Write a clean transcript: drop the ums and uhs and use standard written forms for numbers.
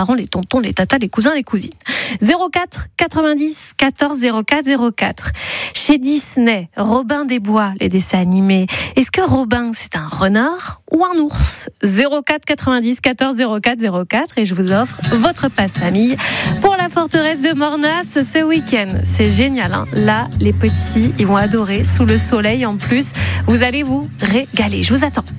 grands-parents, les tontons, les tatas, les cousins, les cousines. 04 90 14 04 04. Chez Disney, Robin des Bois, les dessins animés. Est-ce que Robin, c'est un renard ou un ours? 04 90 14 04 04 et je vous offre votre passe famille pour la forteresse de Mornas ce week-end. C'est génial, hein. Là, les petits, ils vont adorer sous le soleil en plus. Vous allez vous régaler. Je vous attends.